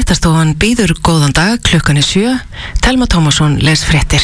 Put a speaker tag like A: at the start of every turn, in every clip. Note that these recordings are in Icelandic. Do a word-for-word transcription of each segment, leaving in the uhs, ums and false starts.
A: Fréttastofan býður góðan dag, klukkan er sjö. Telma Tómasson les fréttir.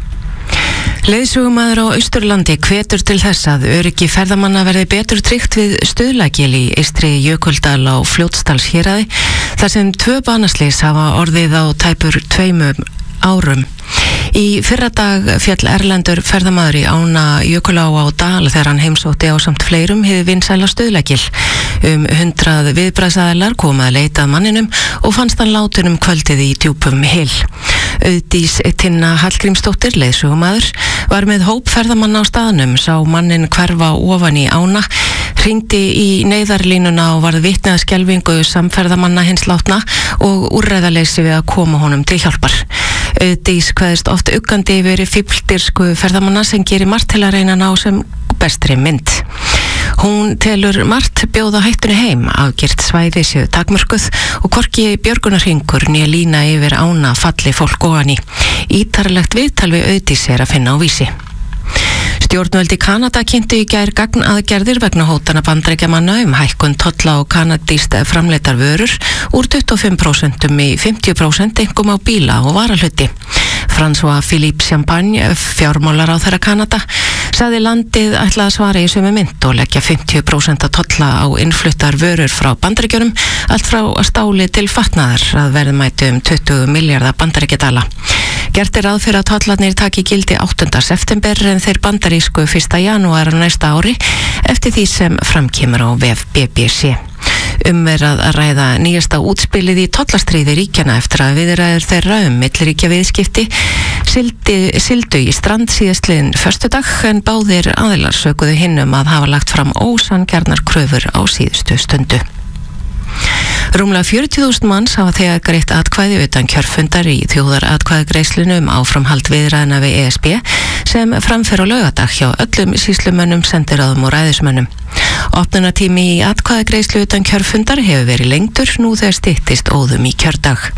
A: Leiðsögumaður á Austurlandi hvetur til þess að öryggi ferðamanna verði betur tryggt við Stuðlagil í Eystri Jökuldal á Fljótsdalshéraði, þar sem tvö banaslys hafa orðið á tæpur tveimum árum. Í fyrradag féll erlendur ferðamaður í ána Jökulá á Dal þegar hann heimsótti á samt fleirum hið vinsæla Stuðlagil. Um hundrað viðbragðsaðilar kom að leita að manninum og fannst hann látinn um kvöldið í djúpum hyl. Auðdís Tinna Hallgrímsdóttir, leiðsögumaður, var með hóp ferðamanna á staðnum, sá mannin hverfa ofan í ána, hringdi í neyðarlínuna og varð vitni að skelfingu samferðamanna hins látna og úrræðaleysi við að koma honum til hjálpar. Auðdís kveðist oft uggandi yfir fífldirsku ferðamanna sem gerir margt til að reyna að ná sem bestri mynd. Hún telur margt bjóða hættunni heim, afgirt svæði séu takmörkuð og hvorki björgunarhringur né lína yfir ána falli fólk ofan í. Ítarlegt viðtal við Auðdís er að finna á Vísi. Stjórnvöld í Kanada kynntu í gær gagnaðgerðir vegna hótana Bandaríkjamanna um hækkun tolla á kanadískt framleiddar vörur úr tuttugu og fimm prósent í fimmtíu prósent einkum á bíla og varahluti. François Philippe Champagne, fjármálaráðherra Kanada, sagði landið ætla að svara í sömu mynt og leggja fimmtíu prósent að tolla á innfluttar vörur frá Bandaríkjunum, allt frá stáli til fatnaðar að verðmæti um tuttugu milljarða bandaríkjadala. Gert er ráð fyrir að tollarnir taki gildi áttunda september en þeir bandarísku fyrsta janúar á næsta ári eftir því sem framkemur á vef B B C. Um er að ræða nýjasta útspilið í tollastríði ríkjana eftir að viðræður þeirra um milliríkja viðskipti sildi, sildu í strand síðastliðin föstudag en báðir aðilar sökuðu hinn um að hafa lagt fram ósanngjarnar kröfur á síðustu stundu. Rúmlega fjörutíu þúsund manns hafa þegar greitt atkvæði utan kjörfundar í þjóðaratkvæðagreiðslinu um áframhald viðræðna við E S B sem framfer á laugardag hjá öllum sýslumönnum, sendiráðum og ræðismönnum. Opnunartími í atkvæðagreiðslu utan kjörfundar hefur verið lengdur nú þegar styttist óðum í kjördag.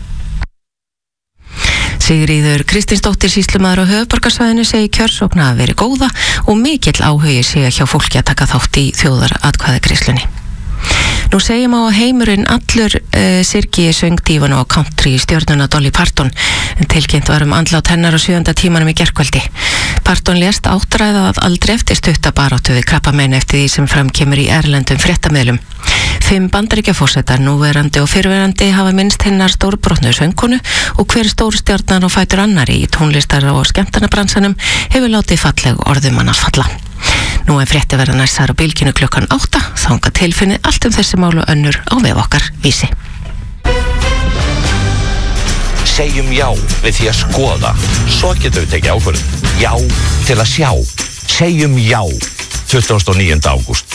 A: Sigríður Kristinsdóttir, sýslumaður á höfuðborgarsvæðinu, segir kjörsókn hafa verið góða og mikill áhugi sé hjá fólki að taka þátt í þjóðaratkvæðagreiðslunni. Nú segjum á að heimurinn allur uh, syrgi söngdífan og country stjörnuna Dolly Parton en tilkynnt var um andlát hennar á sjöunda tímanum í gærkvöldi. Parton lést áttræða að aldrei eftir stutta baráttu við krabbamein eftir því sem framkemur í erlendum fréttamiðlum. Fimm bandaríkjaforsetar, núverandi og fyrrverandi, hafa minnst hennar stórbrotnu söngkonu og hver stórstjörnan og fætur annari í tónlistar og skemmtanabransanum hefur látið falleg orðum hann að falla. Nú er frétti verða næstar á bylginu klukkan átta, þangað tilfinni allt um þessi mál og önnur á vef okkar Vísi.
B: Segjum já við því að skoða, svo getum við tekið ákvörðun. Já til að sjá. Segjum já tuttugasta og níunda ágúst.